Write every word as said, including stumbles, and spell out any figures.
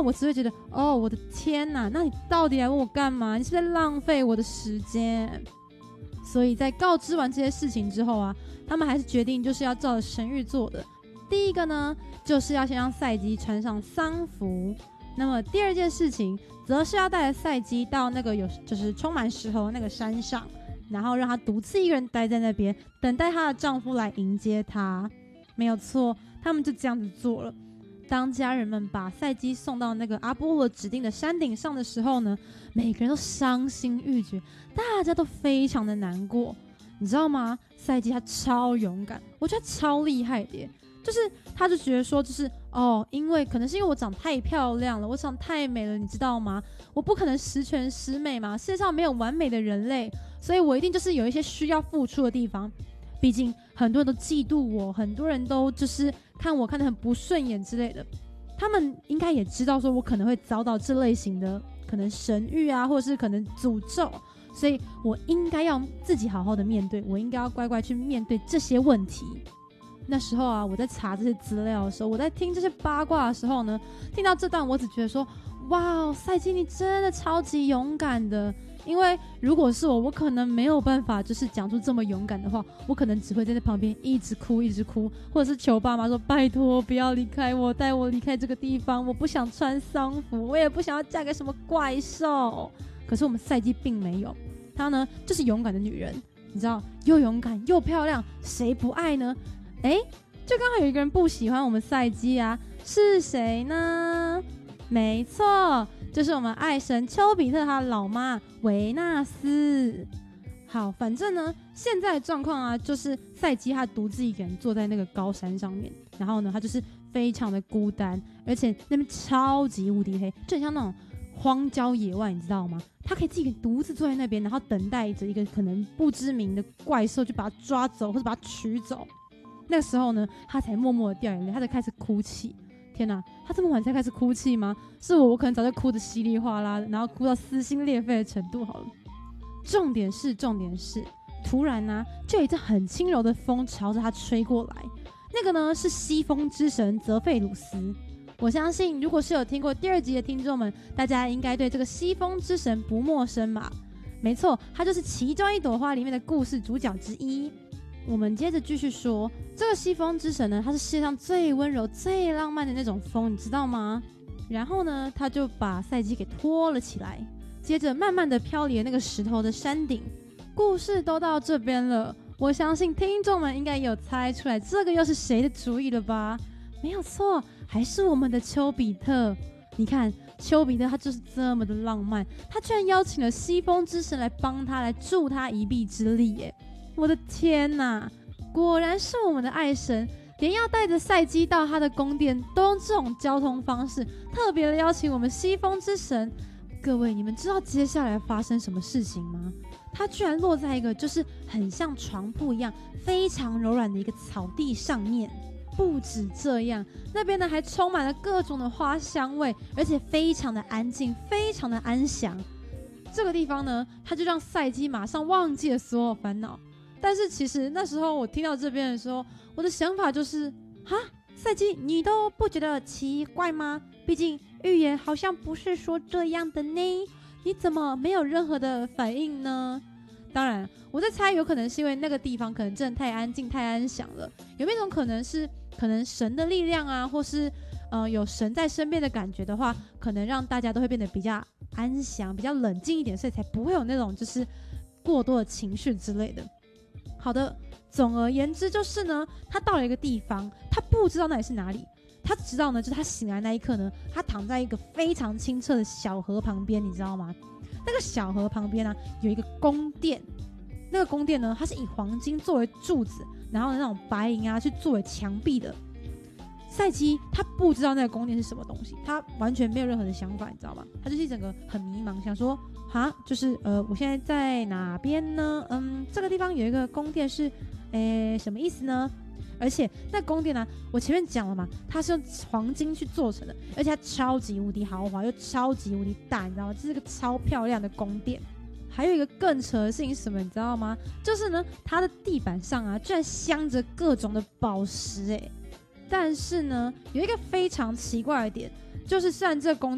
我只会觉得，哦，我的天哪，那你到底来问我干嘛？你是在浪费我的时间。所以在告知完这些事情之后啊，他们还是决定就是要照着神谕做的。第一个呢，就是要先让赛姬穿上丧服。那么第二件事情，则是要带着赛姬到那个有就是充满石头的那个山上，然后让她独自一个人待在那边，等待她的丈夫来迎接她。没有错，他们就这样子做了。当家人们把赛姬送到那个阿波罗指定的山顶上的时候呢，每个人都伤心欲绝，大家都非常的难过。你知道吗？赛姬她超勇敢，我觉得超厉害的耶。就是他就觉得说，就是哦，因为可能是因为我长太漂亮了，我长太美了，你知道吗？我不可能十全十美嘛，世界上没有完美的人类，所以我一定就是有一些需要付出的地方。毕竟很多人都嫉妒我，很多人都就是看我看得很不顺眼之类的。他们应该也知道说我可能会遭到这类型的可能神谕啊，或者是可能诅咒，所以我应该要自己好好的面对，我应该要乖乖去面对这些问题。那时候啊，我在查这些资料的时候，我在听这些八卦的时候呢，听到这段我只觉得说，哇，赛姬你真的超级勇敢的。因为如果是我，我可能没有办法就是讲出这么勇敢的话，我可能只会在这旁边一直哭一直哭，或者是求爸妈说拜托不要离开我，带我离开这个地方，我不想穿丧服，我也不想要嫁给什么怪兽。可是我们赛姬并没有，她呢就是勇敢的女人，你知道，又勇敢又漂亮，谁不爱呢？哎，就刚好有一个人不喜欢我们赛姬啊，是谁呢？没错，就是我们爱神丘比特他老妈维纳斯。好，反正呢，现在的状况啊，就是赛姬他独自一个人坐在那个高山上面，然后呢，他就是非常的孤单，而且那边超级无敌黑，就很像那种荒郊野外，你知道吗？他可以自己独自坐在那边，然后等待着一个可能不知名的怪兽就把他抓走或者把他取走。那个时候呢，他才默默的掉眼泪，他才开始哭泣。天哪，他这么晚才开始哭泣吗？是我，我可能早就哭得稀里哗啦的，然后哭到撕心裂肺的程度好了。重点是，重点是，突然呢、啊，就有一阵很轻柔的风朝着他吹过来。那个呢是西风之神泽费鲁斯。我相信，如果是有听过第二集的听众们，大家应该对这个西风之神不陌生吧？没错，他就是其中一朵花里面的故事主角之一。我们接着继续说，这个西风之神呢，他是世界上最温柔、最浪漫的那种风，你知道吗？然后呢，他就把赛姬给拖了起来，接着慢慢的飘离了那个石头的山顶。故事都到这边了，我相信听众们应该有猜出来，这个又是谁的主意了吧？没有错，还是我们的丘比特。你看，丘比特他就是这么的浪漫，他居然邀请了西风之神来帮他，来助他一臂之力耶！我的天哪，果然是我们的爱神，连要带着赛姬到他的宫殿都用这种交通方式，特别的邀请我们西风之神。各位，你们知道接下来发生什么事情吗？他居然落在一个就是很像床铺一样非常柔软的一个草地上面。不止这样，那边呢还充满了各种的花香味，而且非常的安静，非常的安详。这个地方呢，他就让赛姬马上忘记了所有烦恼。但是其实那时候我听到这边的时候，我的想法就是哈，赛姬你都不觉得奇怪吗？毕竟预言好像不是说这样的呢，你怎么没有任何的反应呢？当然我在猜，有可能是因为那个地方可能真的太安静太安详了，有没有一种可能是可能神的力量啊，或是呃有神在身边的感觉的话，可能让大家都会变得比较安详比较冷静一点，所以才不会有那种就是过多的情绪之类的。好的，总而言之就是呢，他到了一个地方，他不知道那里是哪里，他只知道呢，就是他醒来那一刻呢，他躺在一个非常清澈的小河旁边，你知道吗？那个小河旁边呢、啊，有一个宫殿，那个宫殿呢，它是以黄金作为柱子，然后那种白银啊去作为墙壁的。赛姬他不知道那个宫殿是什么东西，他完全没有任何的想法，你知道吗？他就是一整个很迷茫，想说哈，就是呃，我现在在哪边呢？嗯，这个地方有一个宫殿是，诶，什么意思呢？而且那宫殿呢、啊，我前面讲了嘛，它是用黄金去做成的，而且它超级无敌豪华，又超级无敌大，你知道吗？这是个超漂亮的宫殿。还有一个更扯的事情是什么，你知道吗？就是呢，它的地板上啊，居然镶着各种的宝石，哎。但是呢，有一个非常奇怪的点，就是虽然这个宫